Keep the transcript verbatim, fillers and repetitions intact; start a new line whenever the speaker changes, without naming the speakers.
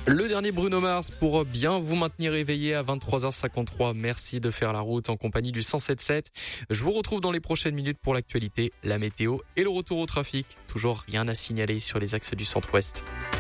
Le dernier Bruno Mars pour bien vous maintenir éveillé à vingt-trois heures cinquante-trois. Merci de faire la route en compagnie du cent sept sept. Je vous retrouve dans les prochaines minutes pour l'actualité, la météo et le retour au trafic. Toujours rien à signaler sur les axes du centre-ouest.